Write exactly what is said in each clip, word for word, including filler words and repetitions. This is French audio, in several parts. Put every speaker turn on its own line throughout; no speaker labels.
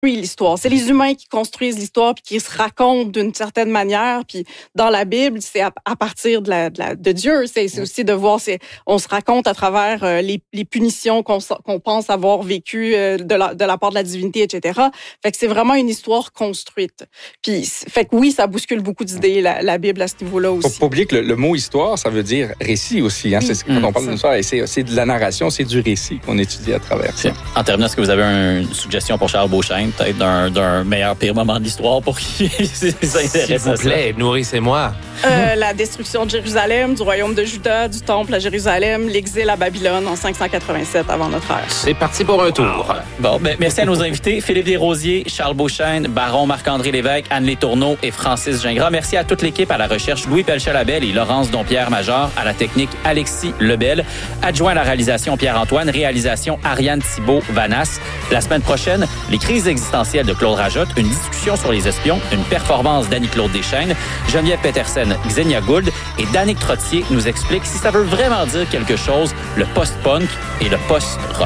Oui, l'histoire. C'est les humains qui construisent l'histoire puis qui se racontent d'une certaine manière. Puis dans la Bible, c'est à, à partir de, la, de, la, de Dieu. C'est, c'est aussi de voir, c'est, on se raconte à travers euh, les, les punitions qu'on, qu'on pense avoir vécues euh, de, la, de la part de la divinité, et cetera. Fait que c'est vraiment une histoire construite. Puis, fait que oui, ça bouscule beaucoup d'idées, la, la Bible, à ce niveau-là aussi.
Faut pas oublier que le, le mot histoire, ça veut dire récit aussi. Hein? Oui. C'est, quand mmh, on parle d'une histoire, c'est, c'est de la narration, c'est du récit qu'on étudie à travers ça.
En terminant, est-ce que vous avez une suggestion pour Charles Beauchesne, peut-être d'un, d'un meilleur pire moment de l'histoire pour qui s'intéresse
S'il vous plaît, nourrissez-moi.
Euh, la destruction de Jérusalem, du royaume de Juda, du temple à Jérusalem, l'exil à Babylone en cinq cent quatre-vingt-sept avant notre ère.
C'est parti pour un tour.
Bon, ben, merci à nos invités, Philippe Desrosiers, Charles Beauchesne, Baron Marc-André Lévesque, Anne-Lé Tourneau et Francis Gingras. Merci à toute l'équipe, à la recherche Louis Pelchat-Labelle et Laurence Dompierre-Major, à la technique Alexis Lebel, adjoint à la réalisation Pierre-Antoine, réalisation Ariane Thibault-Vanas. La semaine prochaine, les crises existentielles de Claude Rajotte, une discussion sur les espions, une performance d'Annie-Claude Deschênes, Geneviève Petersen, Xenia Gould et Danick Trottier nous expliquent si ça veut vraiment dire quelque chose, le post-punk et le post-rock.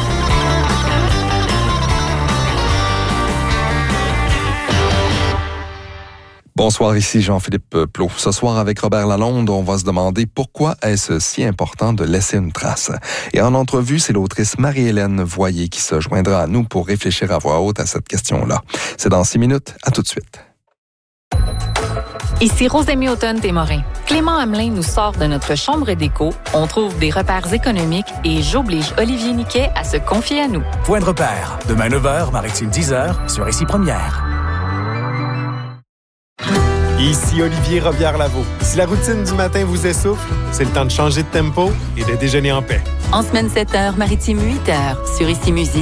Bonsoir, ici Jean-Philippe Plot. Ce soir, avec Robert Lalonde, on va se demander pourquoi est-ce si important de laisser une trace. Et en entrevue, c'est l'autrice Marie-Hélène Voyer qui se joindra à nous pour réfléchir à voix haute à cette question-là. C'est dans six minutes. À tout de suite.
Ici Rosémie Automne-Témorin. Clément Hamelin nous sort de notre chambre d'écho. On trouve des repères économiques et j'oblige Olivier Niquet à se confier à nous.
Point de repère. Demain neuf heures, Maritime dix heures, sur Ici Première.
Ici Olivier Robillard-Lavaux. Si la routine du matin vous essouffle, c'est le temps de changer de tempo et de déjeuner en paix.
En semaine sept heures, Maritime huit heures, sur Ici Musique.